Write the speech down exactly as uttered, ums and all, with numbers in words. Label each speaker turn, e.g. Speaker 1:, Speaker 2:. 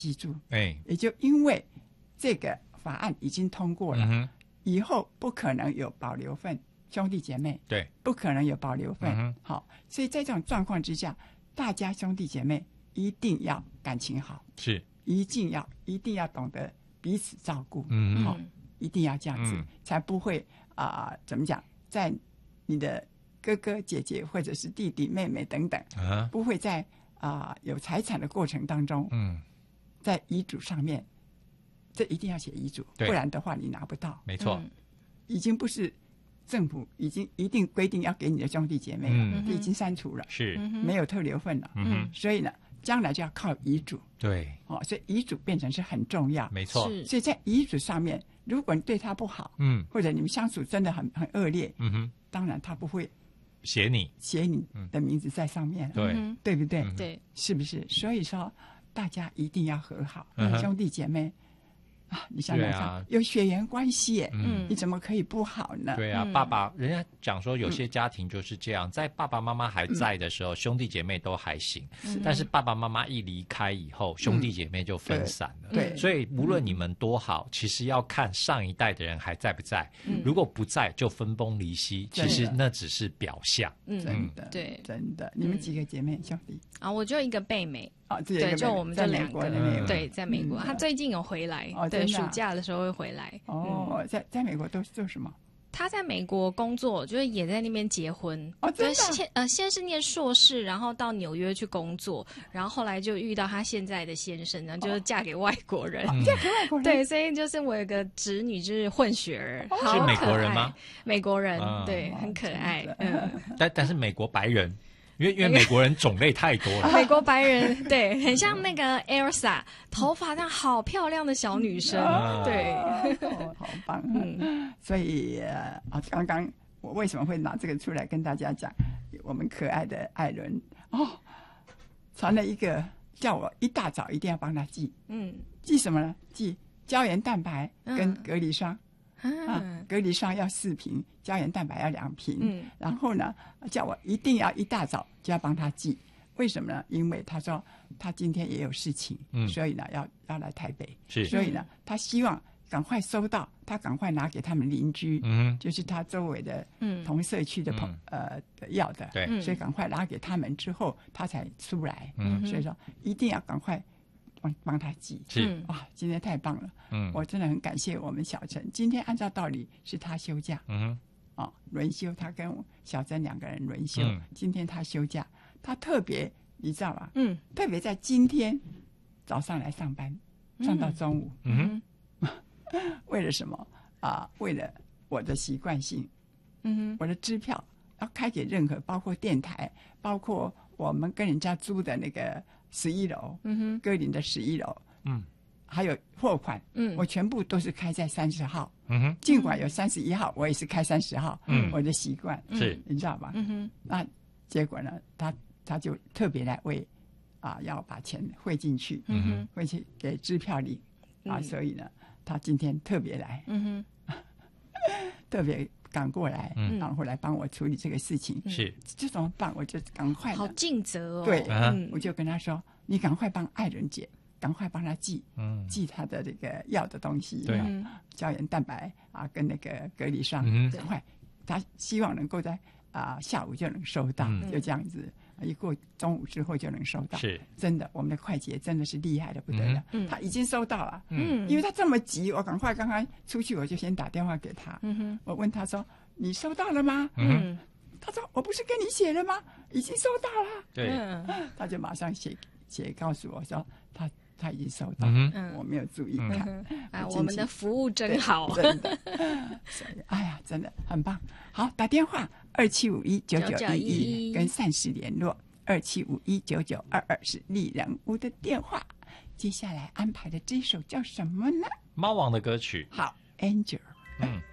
Speaker 1: 记住，
Speaker 2: 哎，
Speaker 1: 也就因为这个法案已经通过了，
Speaker 2: 嗯、
Speaker 1: 以后不可能有保留份，兄弟姐妹
Speaker 2: 对，
Speaker 1: 不可能有保留份。
Speaker 2: 嗯、
Speaker 1: 好，所以在这种状况之下，大家兄弟姐妹一定要感情好，
Speaker 2: 是
Speaker 1: 一定要一定要懂得彼此照顾，
Speaker 2: 嗯
Speaker 1: 好，一定要这样子，
Speaker 2: 嗯、
Speaker 1: 才不会啊、呃，怎么讲，在你的哥哥姐姐或者是弟弟妹妹等等，
Speaker 2: 啊，
Speaker 1: 不会在啊、呃、有财产的过程当中，
Speaker 2: 嗯，
Speaker 1: 在遗嘱上面，这一定要写遗嘱，不然的话你拿不到。
Speaker 2: 没错，
Speaker 1: 嗯、已经不是政府已经一定规定要给你的兄弟姐妹了，
Speaker 2: 嗯、
Speaker 1: 这已经删除了，
Speaker 2: 是
Speaker 1: 没有特留份了。
Speaker 2: 嗯，
Speaker 1: 所以呢，将来就要靠遗嘱。
Speaker 2: 对，
Speaker 1: 哦，所以遗嘱变成是很重要。
Speaker 2: 没错。
Speaker 1: 所以在遗嘱上面，如果你对他不好，
Speaker 2: 嗯，
Speaker 1: 或者你们相处真的很很恶劣，
Speaker 2: 嗯哼，
Speaker 1: 当然他不会
Speaker 2: 写你
Speaker 1: 写你的名字在上面，
Speaker 2: 对、
Speaker 1: 嗯、对不对？
Speaker 3: 对，
Speaker 1: 是不是？所以说，大家一定要和好，
Speaker 2: 嗯、
Speaker 1: 兄弟姐妹啊，你想想看，
Speaker 2: 啊、
Speaker 1: 有血缘关系耶，
Speaker 2: 嗯，
Speaker 1: 你怎么可以不好呢？
Speaker 2: 对啊，
Speaker 3: 嗯、
Speaker 2: 爸爸，人家讲说有些家庭就是这样，嗯、在爸爸妈妈还在的时候，嗯、兄弟姐妹都还行，嗯、但是爸爸妈妈一离开以后，兄弟姐妹就分散了。
Speaker 1: 嗯、对，
Speaker 2: 所以无论你们多好，其实要看上一代的人还在不在。
Speaker 3: 嗯、
Speaker 2: 如果不在，就分崩离析。其实那只是表象。
Speaker 1: 嗯，真的，
Speaker 3: 对，
Speaker 1: 真的。你们几个姐妹兄弟？
Speaker 3: 啊，我就一个妹妹。
Speaker 1: 哦，
Speaker 3: 对，就我们就两个，
Speaker 1: 嗯、
Speaker 3: 对，在美国，他最近有回来，
Speaker 1: 哦、
Speaker 3: 对，暑假的时候会回来。
Speaker 1: 哦，嗯、在在美国都是做什么？
Speaker 3: 他在美国工作，就是也在那边结婚。
Speaker 1: 哦，真的。
Speaker 3: 先呃，先是念硕士，然后到纽约去工作，然后后来就遇到他现在的先生，然后就是嫁给外国人，
Speaker 1: 哦、嫁给外国人。
Speaker 3: 对，所以就是我有个侄女，就是混血儿，
Speaker 1: 哦、
Speaker 3: 好
Speaker 2: 是美国人吗？
Speaker 3: 美国人，
Speaker 2: 啊、
Speaker 3: 对，很可爱。嗯，
Speaker 2: 但但是美国白人。因为因为美国人种类太多了，
Speaker 3: 美国白人对，很像那个 Elsa， 头发这样好漂亮的小女生，
Speaker 1: 嗯、
Speaker 3: 对、
Speaker 1: 哦，好棒。嗯，所以啊，刚刚我为什么会拿这个出来跟大家讲？我们可爱的艾伦哦，传了一个叫我一大早一定要帮他记，嗯，记什么呢？记胶原蛋白跟隔离霜。嗯、啊，隔离霜要四瓶，胶原蛋白要两瓶。嗯，然后呢，叫我一定要一大早就要帮他寄。为什么呢？因为他说他今天也有事情，嗯，所以呢要要来台北，
Speaker 2: 是，
Speaker 1: 所以呢他希望赶快收到，他赶快拿给他们邻居，嗯，就是他周围的同社区的朋、嗯、呃要的，
Speaker 2: 对，
Speaker 1: 所以赶快拿给他们之后，他才出来。嗯，所以说一定要赶快。帮帮他记
Speaker 2: 是
Speaker 1: 哇，今天太棒了，
Speaker 2: 嗯，
Speaker 1: 我真的很感谢我们小陈。今天按照道理是他休假，嗯，哦，轮休，他跟小珍两个人轮休，嗯、今天他休假，他特别你知道吧？嗯，特别在今天早上来上班，上到中午，嗯哼，为了什么啊？为了我的习惯性，嗯哼，我的支票要开给任何，包括电台，包括我们跟人家租的那个。十一楼，嗯哼，歌林的十一楼，嗯，还有货款，嗯，我全部都是开在三十号，嗯哼，尽管有三十一号，我也是开三十号，嗯，我的习惯
Speaker 2: 是，
Speaker 1: 你知道吧？嗯哼，那结果呢，他他就特别来为啊，要把钱汇进去，嗯哼，汇去给支票里啊，嗯、所以呢，他今天特别来，嗯哼，特别。赶过来，嗯、然后来帮我处理这个事情，
Speaker 2: 是
Speaker 1: 这怎么办？我就赶快，
Speaker 3: 好尽责哦。
Speaker 1: 对，嗯、我就跟他说：“你赶快帮艾伦姐，赶快帮他寄，嗯，寄他的这个要的东西，
Speaker 2: 对，
Speaker 1: 胶原蛋白啊，跟那个隔离霜，
Speaker 2: 嗯、
Speaker 1: 赶快。他希望能够在啊、呃、下午就能收到，嗯、就这样子，一过中午之后就能收到。
Speaker 2: 是，
Speaker 1: 真的，我们的会计真的是厉害的不得了，
Speaker 3: 嗯、
Speaker 1: 他已经收到了，
Speaker 3: 嗯，
Speaker 1: 因为他这么急，我赶快刚刚出去，我就先打电话给他，嗯哼，我问他说。”你收到了吗？嗯，他说我不是跟你写了吗？已经收到了。
Speaker 2: 对，
Speaker 1: 他就马上写写告诉我说他他已经收到了，嗯、我没有注意看。
Speaker 3: 嗯、啊，我们的服务真好，
Speaker 1: 真的。所以，哎呀，真的很棒。好，打电话二七五一九九一一跟善时联络，二七五一九九二二是丽人屋的电话。接下来安排的这首叫什么呢？
Speaker 2: 猫王的歌曲。
Speaker 1: 好 ，Angel。
Speaker 2: 嗯。